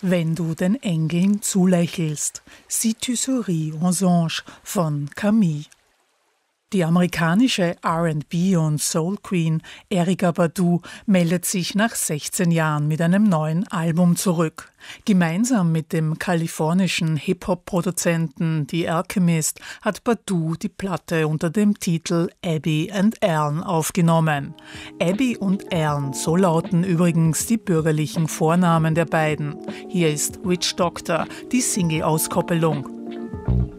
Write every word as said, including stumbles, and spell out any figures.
Wenn du den Engeln zulächelst. Si tu souris aux anges von Camille. Die amerikanische R and B- und Soul-Queen Erykah Badu meldet sich nach sechzehn Jahren mit einem neuen Album zurück. Gemeinsam mit dem kalifornischen Hip-Hop-Produzenten The Alchemist hat Badu die Platte unter dem Titel Abby and Ern aufgenommen. Abby und Ern, so lauten übrigens die bürgerlichen Vornamen der beiden. Hier ist Witch Doctor, die Single-Auskoppelung.